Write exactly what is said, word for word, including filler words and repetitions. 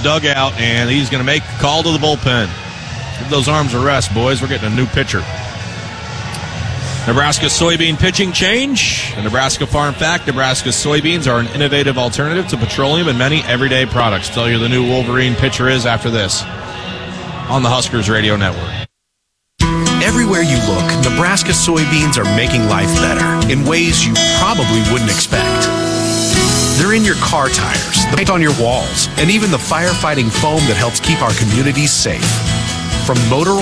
dugout, and he's going to make a call to the bullpen. Give those arms a rest, boys. We're getting a new pitcher. Nebraska soybean pitching change. A Nebraska Farm Fact: Nebraska soybeans are an innovative alternative to petroleum and many everyday products. Tell you who the new Wolverine pitcher is after this on the Huskers Radio Network. Everywhere you look, Nebraska soybeans are making life better in ways you probably wouldn't expect. They're in your car tires, the paint on your walls, and even the firefighting foam that helps keep our communities safe. From motor